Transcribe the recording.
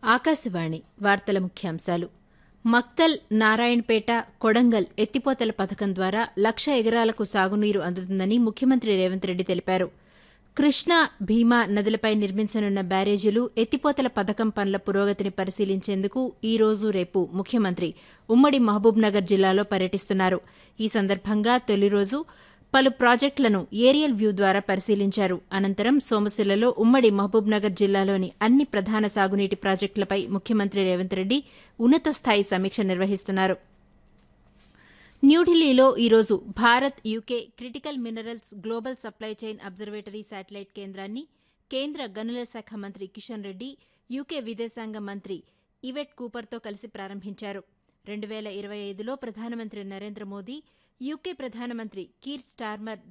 ఆకాశవాణి వార్తల ముఖ్యాంశాలు. మక్తల్, నారాయణపేట, కొడంగల్ ఎత్తిపోతల పథకం ద్వారా 1,00,000 ఎకరాలకు సాగునీరు అందుతుందని ముఖ్యమంత్రి రేవంత్ రెడ్డి తెలిపారు. కృష్ణా, భీమా నదులపై నిర్మించనున్న బ్యారేజీలు, ఎత్తిపోతల పథకం పనుల పురోగతిని పరిశీలించేందుకు ఈ రోజు, రేపు ముఖ్యమంత్రి ఉమ్మడి మహబూబ్నగర్ జిల్లాలో పర్యటిస్తున్నారు. ఈ సందర్భంగా తొలి రోజు పలు ప్రాజెక్టులను ఏరియల్ వ్యూ ద్వారా పరిశీలించారు. అనంతరం సోమశిలలో ఉమ్మడి మహబూబ్నగర్ జిల్లాలోని అన్ని ప్రధాన సాగునీటి ప్రాజెక్టులపై ముఖ్యమంత్రి రేవంత్ రెడ్డి ఉన్నతస్థాయి సమీక్ష నిర్వహిస్తున్నారు. న్యూఢిల్లీలో ఈరోజు Bharat UK critical minerals global supply chain observatory satellite కేంద్రాన్ని కేంద్ర గనుల శాఖ మంత్రి కిషన్ రెడ్డి, యూకే విదేశాంగ మంత్రి ఇవెట్ కూపర్తో కలిసి ప్రారంభించారు. 2025లో ప్రధానమంత్రి నరేంద్ర మోదీ, యూకే ప్రధానమంత్రి కీర్ స్టార్మర్